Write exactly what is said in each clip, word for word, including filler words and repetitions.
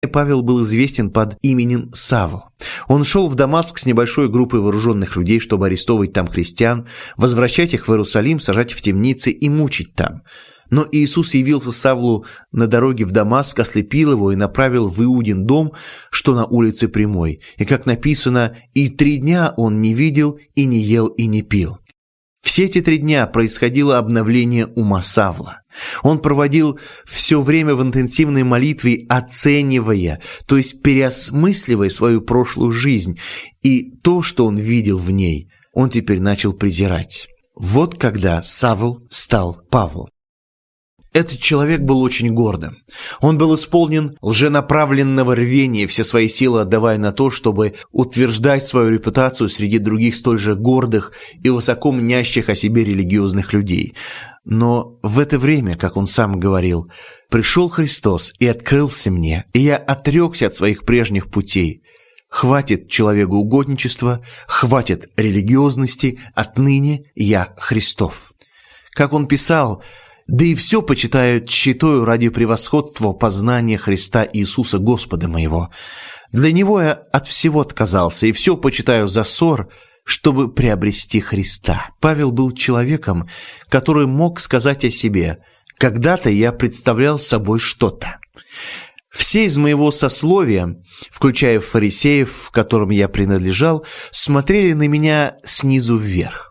Павел был известен под именем Савл. Он шел в Дамаск с небольшой группой вооруженных людей, чтобы арестовывать там христиан, возвращать их в Иерусалим, сажать в темницы и мучить там. Но Иисус явился Савлу на дороге в Дамаск, ослепил его и направил в Иудин дом, что на улице Прямой. И, как написано, «И три дня он не видел, и не ел, и не пил». Все эти три дня происходило обновление ума Савла. Он проводил все время в интенсивной молитве, оценивая, то есть переосмысливая свою прошлую жизнь, и то, что он видел в ней, он теперь начал презирать. Вот когда Савл стал Павлом. Этот человек был очень гордым. Он был исполнен лженаправленного рвения, все свои силы отдавая на то, чтобы утверждать свою репутацию среди других столь же гордых и высоко мнящих о себе религиозных людей. Но в это время, как он сам говорил, «Пришел Христос и открылся мне, и я отрекся от своих прежних путей. Хватит человеку угодничества, хватит религиозности, отныне я Христов». Как он писал, «Да и все почитаю тщетою ради превосходства познания Христа Иисуса Господа моего. Для Него я от всего отказался, и все почитаю за ссор, чтобы приобрести Христа». Павел был человеком, который мог сказать о себе: «Когда-то я представлял собой что-то. Все из моего сословия, включая фарисеев, к которым я принадлежал, смотрели на меня снизу вверх.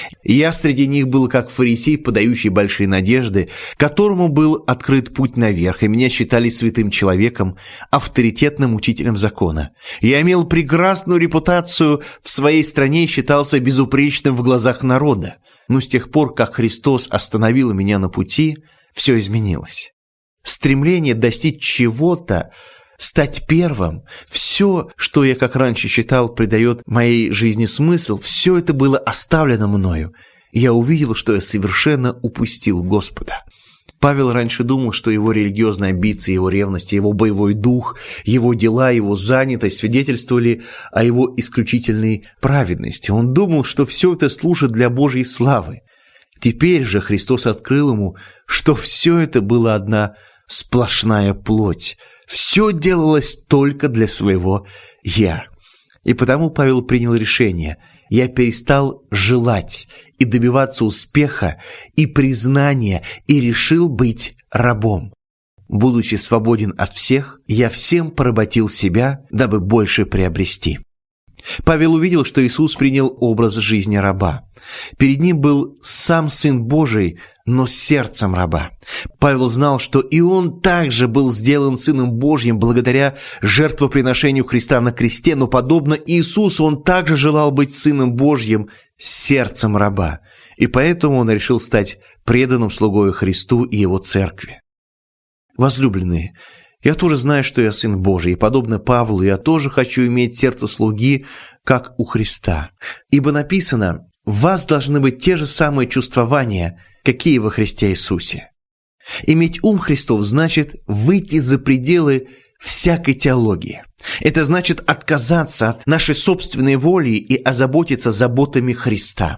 Я среди них был как фарисей, подающий большие надежды, которому был открыт путь наверх, и меня считали святым человеком, авторитетным учителем закона. Я имел прекрасную репутацию в своей стране и считался безупречным в глазах народа. Но с тех пор, как Христос остановил меня на пути, все изменилось. Стремление достичь чего-то, стать первым, все, что я, как раньше считал, придает моей жизни смысл, все это было оставлено мною. Я увидел, что я совершенно упустил Господа». Павел раньше думал, что его религиозные амбиции, его ревность, его боевой дух, его дела, его занятость свидетельствовали о его исключительной праведности. Он думал, что все это служит для Божьей славы. Теперь же Христос открыл ему, что все это была одна сплошная плоть. Все делалось только для своего «я». И потому Павел принял решение: «Я перестал желать и добиваться успеха и признания и решил быть рабом. Будучи свободен от всех, я всем поработил себя, дабы больше приобрести». Павел увидел, что Иисус принял образ жизни раба. Перед ним был сам Сын Божий, но с сердцем раба. Павел знал, что и он также был сделан Сыном Божьим благодаря жертвоприношению Христа на кресте, но, подобно Иисусу, он также желал быть Сыном Божьим с сердцем раба. И поэтому он решил стать преданным слугою Христу и Его Церкви. Возлюбленные, я тоже знаю, что я Сын Божий, и, подобно Павлу, я тоже хочу иметь сердце слуги, как у Христа. Ибо написано: «В вас должны быть те же самые чувствования, какие во Христе Иисусе». Иметь ум Христов значит выйти за пределы всякой теологии. Это значит отказаться от нашей собственной воли и озаботиться заботами Христа.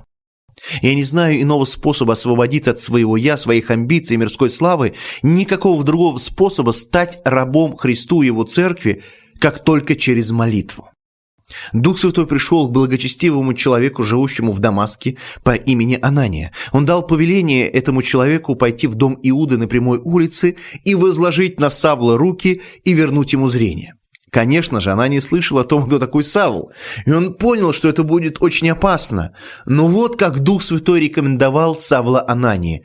Я не знаю иного способа освободиться от своего «я», своих амбиций и мирской славы, никакого другого способа стать рабом Христу и Его Церкви, как только через молитву. Дух Святой пришел к благочестивому человеку, живущему в Дамаске по имени Анания. Он дал повеление этому человеку пойти в дом Иуды на Прямой улице и возложить на Савла руки и вернуть ему зрение. Конечно же, Анания слышал о том, кто такой Савл, и он понял, что это будет очень опасно. Но вот как Дух Святой рекомендовал Савла Анании: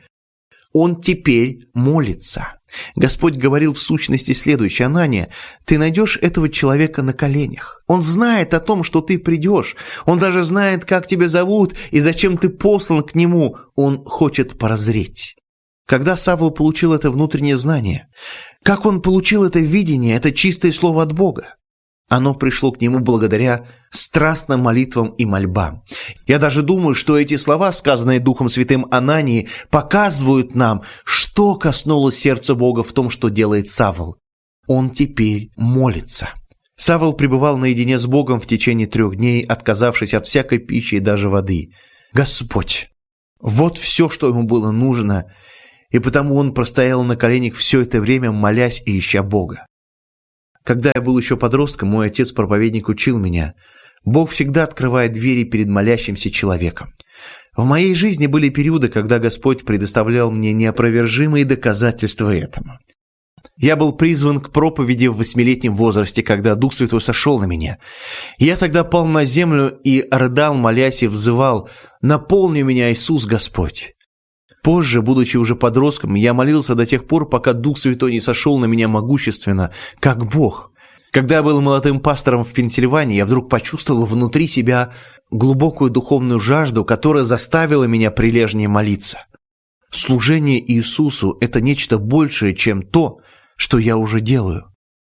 он теперь молится. Господь говорил в сущности следующее: «Анания, ты найдешь этого человека на коленях. Он знает о том, что ты придешь. Он даже знает, как тебя зовут и зачем ты послан к нему. Он хочет прозреть». Когда Савл получил это внутреннее знание, как он получил это видение, это чистое слово от Бога? Оно пришло к нему благодаря страстным молитвам и мольбам. Я даже думаю, что эти слова, сказанные Духом Святым Анании, показывают нам, что коснулось сердца Бога в том, что делает Савл. Он теперь молится. Савл пребывал наедине с Богом в течение трех дней, отказавшись от всякой пищи и даже воды. Господь! Вот все, что ему было нужно, и потому он простоял на коленях все это время, молясь и ища Бога. Когда я был еще подростком, мой отец-проповедник учил меня: Бог всегда открывает двери перед молящимся человеком. В моей жизни были периоды, когда Господь предоставлял мне неопровержимые доказательства этому. Я был призван к проповеди в восьмилетнем возрасте, когда Дух Святой сошел на меня. Я тогда пал на землю и рыдал, молясь, и взывал: «Наполни меня, Иисус Господь». Позже, будучи уже подростком, я молился до тех пор, пока Дух Святой не сошел на меня могущественно, как Бог. Когда я был молодым пастором в Пенсильвании, я вдруг почувствовал внутри себя глубокую духовную жажду, которая заставила меня прилежнее молиться. Служение Иисусу – это нечто большее, чем то, что я уже делаю.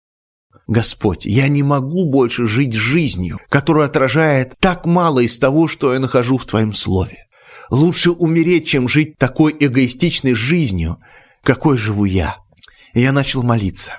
Господь, я не могу больше жить жизнью, которая отражает так мало из того, что я нахожу в Твоем Слове. Лучше умереть, чем жить такой эгоистичной жизнью, какой живу я. И я начал молиться.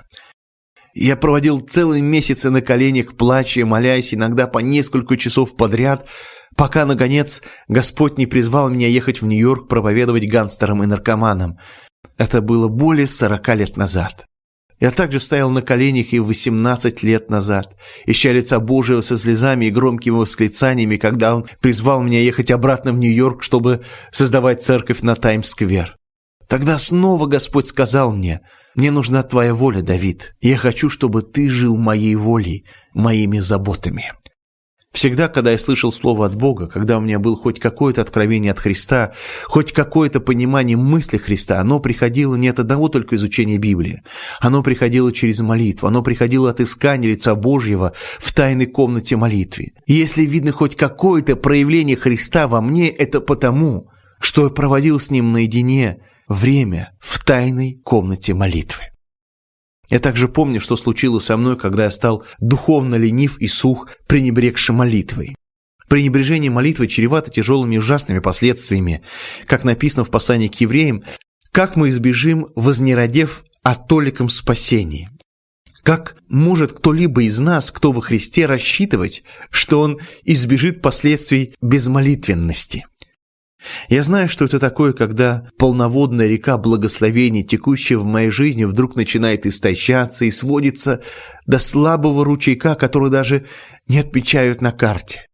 Я проводил целые месяцы на коленях, плача, молясь, иногда по несколько часов подряд, пока, наконец, Господь не призвал меня ехать в Нью-Йорк проповедовать гангстерам и наркоманам. Это было более сорока лет назад. Я также стоял на коленях и восемнадцать лет назад, ища лица Божьего со слезами и громкими восклицаниями, когда Он призвал меня ехать обратно в Нью-Йорк, чтобы создавать церковь на Таймс-сквер. Тогда снова Господь сказал мне: «Мне нужна твоя воля, Давид. Я хочу, чтобы ты жил моей волей, моими заботами». Всегда, когда я слышал слово от Бога, когда у меня было хоть какое-то откровение от Христа, хоть какое-то понимание мысли Христа, оно приходило не от одного только изучения Библии. Оно приходило через молитву, оно приходило от искания лица Божьего в тайной комнате молитвы. И если видно хоть какое-то проявление Христа во мне, это потому, что я проводил с Ним наедине время в тайной комнате молитвы. Я также помню, что случилось со мной, когда я стал духовно ленив и сух, пренебрегши молитвой. Пренебрежение молитвы чревато тяжелыми и ужасными последствиями. Как написано в послании к евреям: «Как мы избежим, вознеродев о толиком спасении?» Как может кто-либо из нас, кто во Христе, рассчитывать, что он избежит последствий безмолитвенности? Я знаю, что это такое, когда полноводная река благословений, текущая в моей жизни, вдруг начинает истощаться и сводится до слабого ручейка, который даже не отмечают на карте.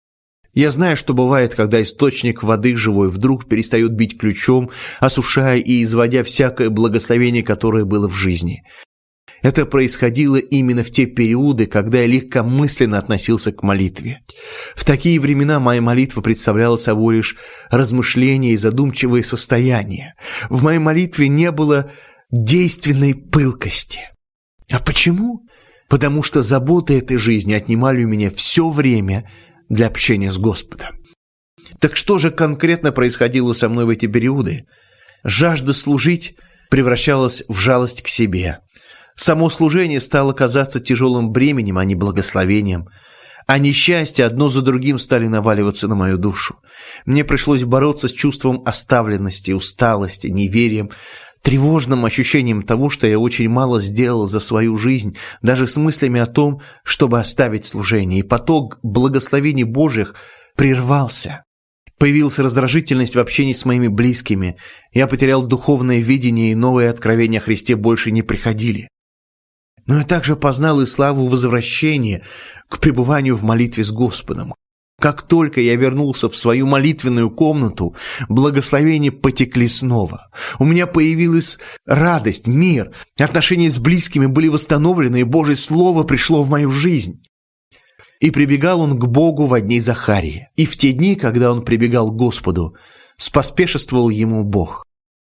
Я знаю, что бывает, когда источник воды живой вдруг перестает бить ключом, осушая и изводя всякое благословение, которое было в жизни. Это происходило именно в те периоды, когда я легкомысленно относился к молитве. В такие времена моя молитва представляла собой лишь размышления и задумчивое состояние. В моей молитве не было действенной пылкости. А почему? Потому что заботы этой жизни отнимали у меня все время для общения с Господом. Так что же конкретно происходило со мной в эти периоды? Жажда служить превращалась в жалость к себе. Само служение стало казаться тяжелым бременем, а не благословением. А несчастья одно за другим стали наваливаться на мою душу. Мне пришлось бороться с чувством оставленности, усталости, неверием, тревожным ощущением того, что я очень мало сделал за свою жизнь, даже с мыслями о том, чтобы оставить служение. И поток благословений Божьих прервался. Появилась раздражительность в общении с моими близкими. Я потерял духовное видение, и новые откровения о Христе больше не приходили. Но я также познал и славу возвращения к пребыванию в молитве с Господом. Как только я вернулся в свою молитвенную комнату, благословения потекли снова. У меня появилась радость, мир, отношения с близкими были восстановлены, и Божье Слово пришло в мою жизнь. И прибегал он к Богу во дни Захарии. И в те дни, когда он прибегал к Господу, споспешествовал ему Бог.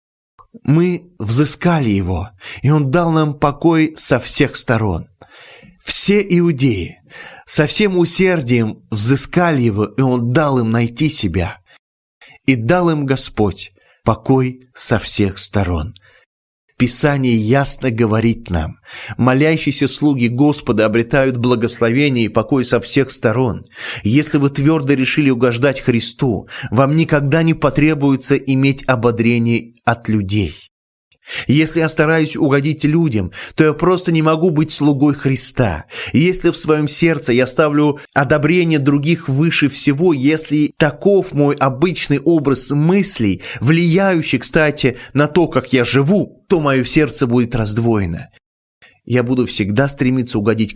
Мы взыскали его, и он дал нам покой со всех сторон. Все иудеи со всем усердием взыскали его, и он дал им найти себя. И дал им Господь покой со всех сторон. Писание ясно говорит нам: молящиеся слуги Господа обретают благословение и покой со всех сторон. Если вы твердо решили угождать Христу, вам никогда не потребуется иметь ободрение от людей. Если я стараюсь угодить людям, то я просто не могу быть слугой Христа. Если в своем сердце я ставлю одобрение других выше всего, если таков мой обычный образ мыслей, влияющий, кстати, на то, как я живу, то мое сердце будет раздвоено. я буду всегда стремиться угодить